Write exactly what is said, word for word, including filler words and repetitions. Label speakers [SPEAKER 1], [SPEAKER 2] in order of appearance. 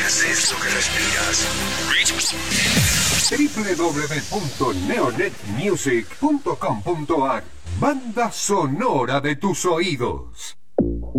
[SPEAKER 1] es eso que respiras?
[SPEAKER 2] doble u doble u doble u punto neonet music punto com punto a r Banda sonora de tus oídos.